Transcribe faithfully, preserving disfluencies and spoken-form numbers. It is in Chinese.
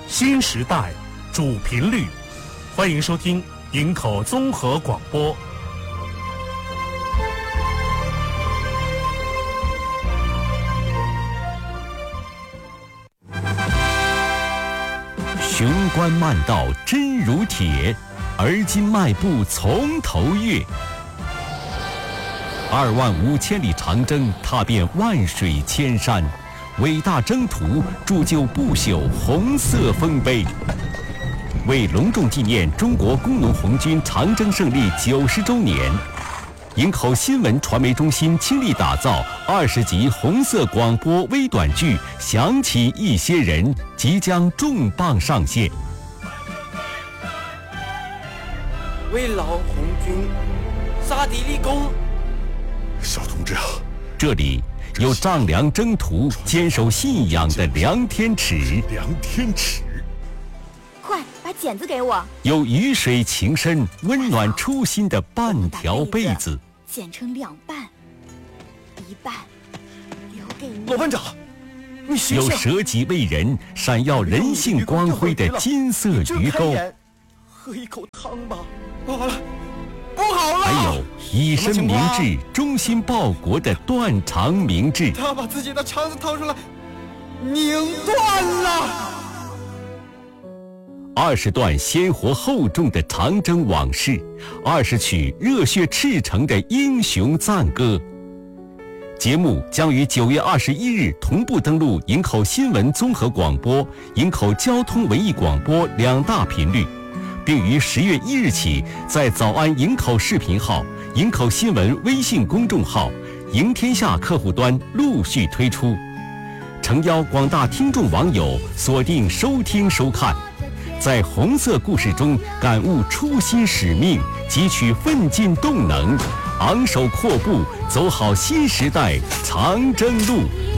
新时代主频率，欢迎收听营口综合广播。 雄关漫道真如铁，而今迈步从头越。二万五千里长征，踏遍万水千山，伟大征途铸就不朽红色丰碑。为隆重纪念中国工农红军长征胜利九十周年，营口新闻传媒中心倾力打造二十集红色广播微短剧《想起一些人》，即将重磅上线。 为老红军杀敌立功。 小同志啊， 这里有丈量征途、坚守信仰的梁天尺， 梁天尺。 快把剪子给我。 有雨水情深、温暖初心的半条被子， 剪成两半，一半留给你。 老班长，你醒醒！ 有舍己为人、闪耀人性光辉的金色鱼钩， 喝一口汤吧。不好了，不好了！ 还有以身明志、忠心报国的断肠明志。 他把自己的肠子掏出来，拧断了。 二十段鲜活厚重的长征往事，二十曲热血赤诚的英雄赞歌。节目将于九月二十一日同步登陆营口新闻综合广播、营口交通文艺广播两大频率，并于十月一日起在早安营口视频号、营口新闻微信公众号、营天下客户端陆续推出，诚邀广大听众网友锁定收听收看。在红色故事中感悟初心使命，汲取奋进动能，昂首阔步，走好新时代长征路。